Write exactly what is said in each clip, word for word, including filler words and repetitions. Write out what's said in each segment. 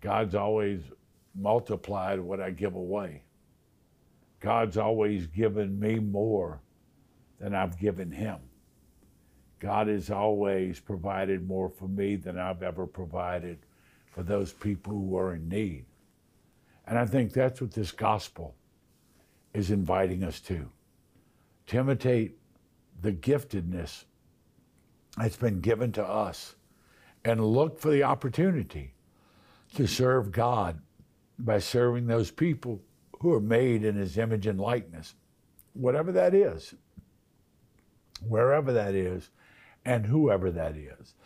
God's always multiplied what I give away. God's always given me more than I've given him. God has always provided more for me than I've ever provided for those people who are in need. And I think that's what this gospel is inviting us to, to imitate the giftedness that's been given to us and look for the opportunity to serve God by serving those people who are made in his image and likeness, whatever that is, wherever that is, and whoever that is.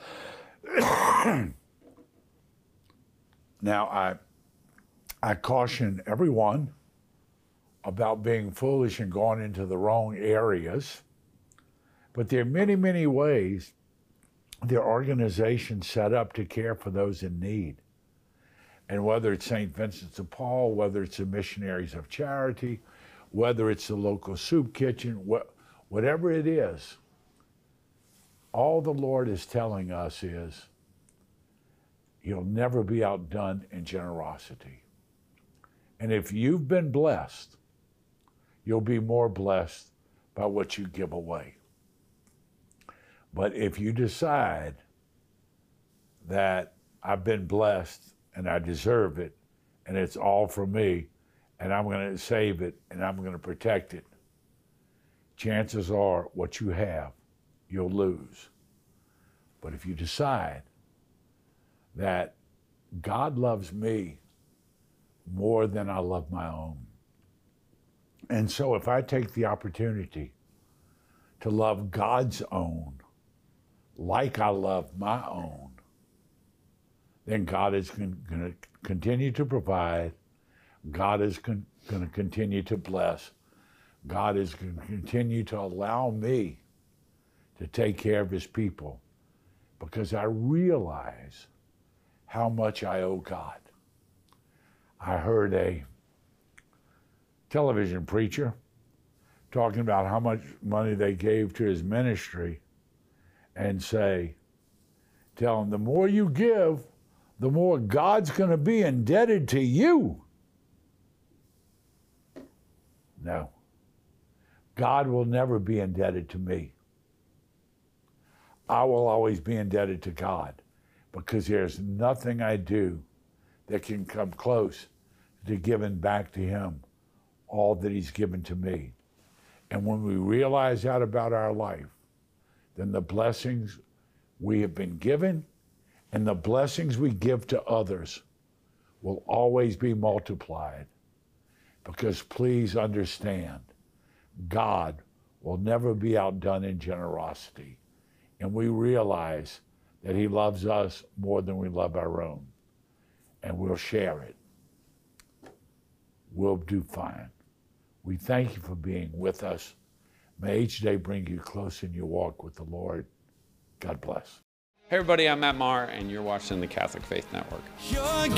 Now, I, I caution everyone about being foolish and going into the wrong areas, but there are many, many ways there are organizations set up to care for those in need. And whether it's Saint Vincent de Paul, whether it's the Missionaries of Charity, whether it's the local soup kitchen, wh- whatever it is, all the Lord is telling us is, you'll never be outdone in generosity. And if you've been blessed, you'll be more blessed by what you give away. But if you decide that I've been blessed and I deserve it, and it's all for me, and I'm going to save it, and I'm going to protect it, chances are what you have, you'll lose. But if you decide that God loves me more than I love my own, and so if I take the opportunity to love God's own like I love my own, then God is going to continue to provide. God is going to continue to bless. God is going to continue to allow me to take care of his people, because I realize how much I owe God. I heard a television preacher talking about how much money they gave to his ministry and say, tell him, the more you give, the more God's going to be indebted to you. No. God will never be indebted to me. I will always be indebted to God, because there's nothing I do that can come close to giving back to him all that he's given to me. And when we realize that about our life, then the blessings we have been given and the blessings we give to others will always be multiplied. Because please understand, God will never be outdone in generosity. And we realize that he loves us more than we love our own. And we'll share it. We'll do fine. We thank you for being with us. May each day bring you close in your walk with the Lord. God bless. Hey everybody, I'm Matt Maher, and you're watching the Catholic Faith Network. You're